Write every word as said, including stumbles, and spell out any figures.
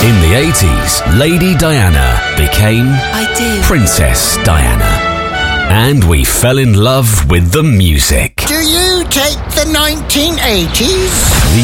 In the eighties, Lady Diana became I do. Princess Diana. And we fell in love with the music. Do you take the nineteen eighties?